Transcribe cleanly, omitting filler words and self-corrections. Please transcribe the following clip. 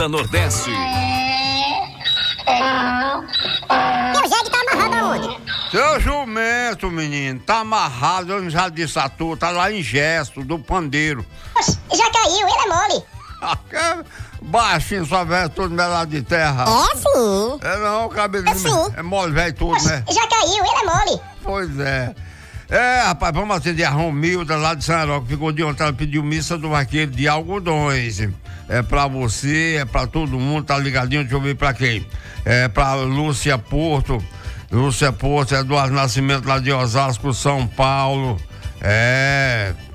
Nordeste. E o jegue tá amarrado aonde? Seu jumento, menino, tá amarrado, eu já disse a tu, tá lá em gesto do pandeiro. Oxe, já caiu, ele é mole. Baixinho, só velho, tudo melado de terra. É sim. É não, cabelo É sim. é mole velho tudo, Oxe, né? já caiu, ele é mole. Pois é. É, rapaz, vamos atender a Romilda lá de São Herói, que ficou de ontem, ela pediu missa do vaqueiro de algodões. É pra você, é pra todo mundo, tá ligadinho, deixa eu ver pra quem. É pra Lúcia Porto, Eduardo Nascimento lá de Osasco, São Paulo. É,